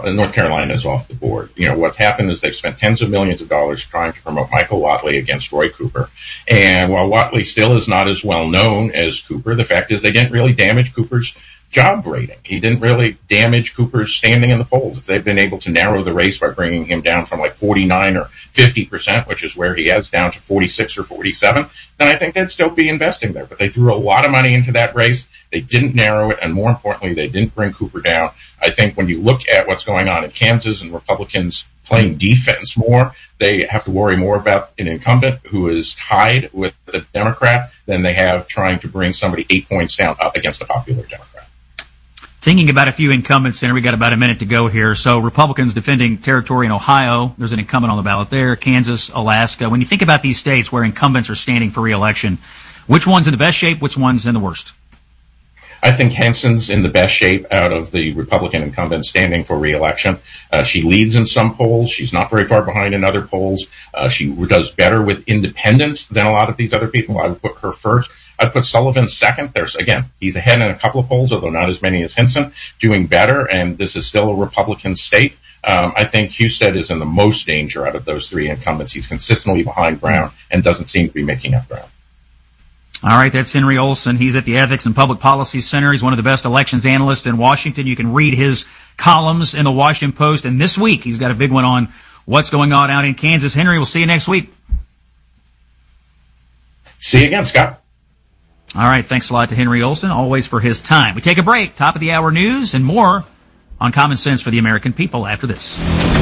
North Carolina is off the board. What's happened is they've spent tens of millions of dollars trying to promote Michael Whatley against Roy Cooper. And while Whatley still is not as well known as Cooper, the fact is they didn't really damage Cooper's job rating. He didn't really damage Cooper's standing in the polls. If they've been able to narrow the race by bringing him down from like 49 or 50%, which is where he is, down to 46 or 47, then I think they'd still be investing there. But they threw a lot of money into that race. They didn't narrow it, and more importantly, they didn't bring Cooper down. I think when you look at what's going on in Kansas and Republicans playing defense more, they have to worry more about an incumbent who is tied with the Democrat than they have trying to bring somebody 8 points down up against a popular Democrat. Thinking about a few incumbents, and we got about a minute to go here. So Republicans defending territory in Ohio, there's an incumbent on the ballot there, Kansas, Alaska. When you think about these states where incumbents are standing for re-election, which one's in the best shape, which one's in the worst? I think Henson's in the best shape out of the Republican incumbents standing for re-election. She leads in some polls. She's not very far behind in other polls. She does better with independents than a lot of these other people. I would put her first. I'd put Sullivan second. He's ahead in a couple of polls, although not as many as Henson, doing better, and this is still a Republican state. I think Husted is in the most danger out of those three incumbents. He's consistently behind Brown and doesn't seem to be making up ground. All right, that's Henry Olsen. He's at the Ethics and Public Policy Center. He's one of the best elections analysts in Washington. You can read his columns in the Washington Post, and this week he's got a big one on what's going on out in Kansas. Henry, we'll see you next week. See you again, Scott. All right, thanks a lot to Henry Olsen, always for his time. We take a break, top of the hour news, and more on Common Sense for the American People after this.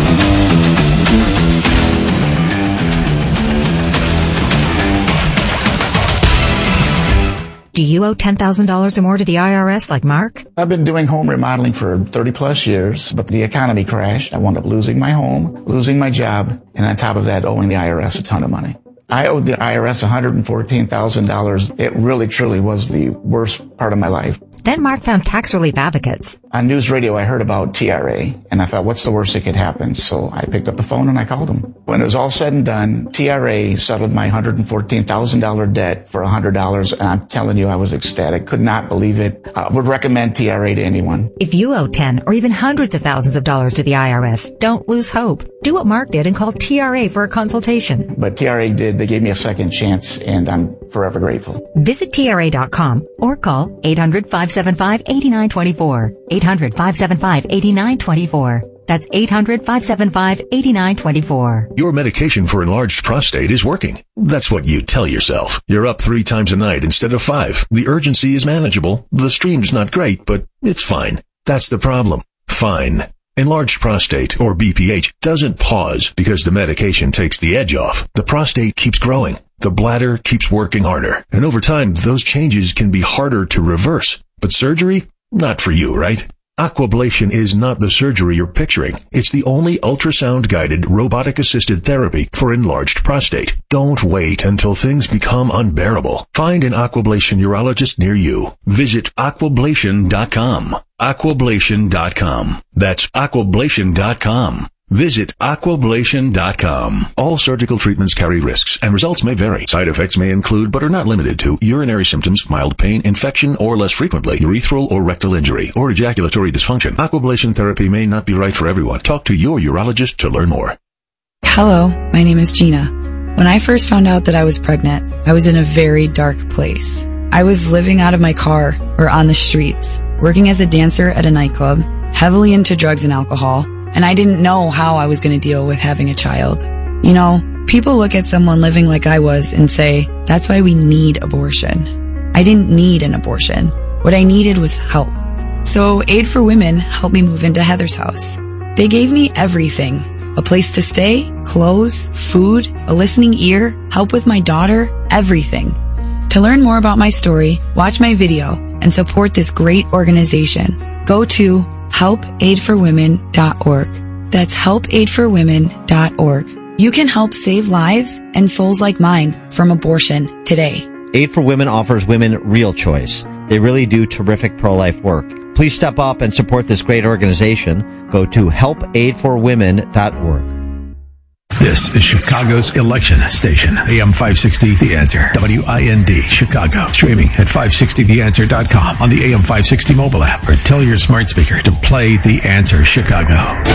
Do you owe $10,000 or more to the IRS like Mark? I've been doing home remodeling for 30 plus years, but the economy crashed. I wound up losing my home, losing my job, and on top of that, owing the IRS a ton of money. I owed the IRS $114,000. It really, truly was the worst part of my life. Then Mark found tax relief advocates. On news radio, I heard about TRA, and I thought, what's the worst that could happen? So I picked up the phone and I called them. When it was all said and done, TRA settled my $114,000 debt for $100, and I'm telling you, I was ecstatic. Could not believe it. I would recommend TRA to anyone. If you owe 10 or even hundreds of thousands of dollars to the IRS, don't lose hope. Do what Mark did and call TRA for a consultation. But TRA did. They gave me a second chance, and I'm forever grateful. Visit TRA.com or call 800-575-8924. 800-575-8924. That's 800-575-8924. Your medication for enlarged prostate is working. That's what you tell yourself. You're up 3 times a night instead of 5. The urgency is manageable. The stream's not great, but it's fine. That's the problem. Fine. Enlarged prostate, or BPH, doesn't pause because the medication takes the edge off. The prostate keeps growing. The bladder keeps working harder. And over time, those changes can be harder to reverse. But surgery? Not for you, right? Aquablation is not the surgery you're picturing. It's the only ultrasound-guided, robotic-assisted therapy for enlarged prostate. Don't wait until things become unbearable. Find an Aquablation urologist near you. Visit aquablation.com. Aquablation.com. That's aquablation.com. Visit aquablation.com. All surgical treatments carry risks, and results may vary. Side effects may include, but are not limited to, urinary symptoms, mild pain, infection, or less frequently, urethral or rectal injury, or ejaculatory dysfunction. Aquablation therapy may not be right for everyone. Talk to your urologist to learn more. Hello, my name is Gina. When I first found out that I was pregnant, I was in a very dark place. I was living out of my car or on the streets, working as a dancer at a nightclub, heavily into drugs and alcohol, and I didn't know how I was going to deal with having a child. You know, people look at someone living like I was and say, that's why we need abortion. I didn't need an abortion. What I needed was help. So Aid for Women helped me move into Heather's house. They gave me everything. A place to stay, clothes, food, a listening ear, help with my daughter, everything. To learn more about my story, watch my video, and support this great organization, go to helpaidforwomen.org. That's helpaidforwomen.org. You can help save lives and souls like mine from abortion today. Aid for Women offers women real choice. They really do terrific pro-life work. Please step up and support this great organization. Go to helpaidforwomen.org. This is Chicago's election station, AM 560 The Answer, WIND Chicago. Streaming at 560theanswer.com on the AM 560 mobile app, or tell your smart speaker to play The Answer Chicago.